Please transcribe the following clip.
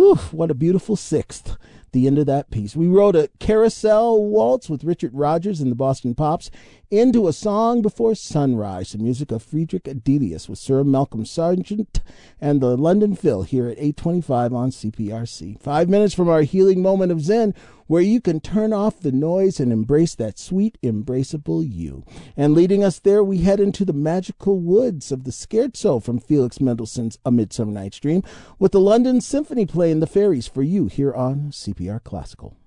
Whew, what a beautiful sixth. The end of that piece. We wrote a carousel waltz with Richard Rodgers and the Boston Pops into A Song Before Sunrise, the music of Friedrich Adelius with Sir Malcolm Sargent and the London Phil here at 8:25 on CPRC. 5 minutes from our healing moment of Zen, where you can turn off the noise and embrace that sweet, embraceable you. And leading us there, we head into the magical woods of the Scherzo from Felix Mendelssohn's A Midsummer Night's Dream with the London Symphony playing the fairies for you here on CPR Classical.